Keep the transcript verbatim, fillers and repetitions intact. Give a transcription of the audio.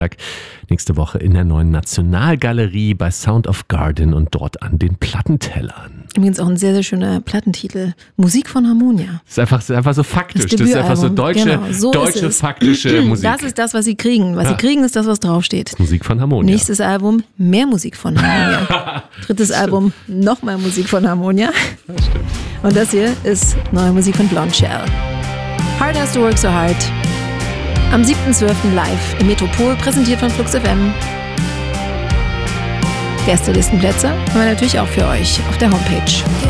Nächste Woche in der Neuen Nationalgalerie bei Sound of Garden und dort an den Plattentellern. Übrigens auch ein sehr, sehr schöner Plattentitel. Musik von Harmonia. Das ist einfach, das ist einfach so faktisch. Das, das ist einfach so deutsche, genau, so deutsche faktische Musik. Das ist das, was sie kriegen. Was ja. sie kriegen, ist das, was draufsteht. Musik von Harmonia. Nächstes Album, mehr Musik von Harmonia. Drittes Album, noch mehr Musik von Harmonia. Das stimmt. Und das hier ist neue Musik von Blonde Shell. Hard Has to Work So Hard. Am siebten zwölften live im Metropol, präsentiert von Flux F M. Gästelistenplätze haben wir natürlich auch für euch auf der Homepage.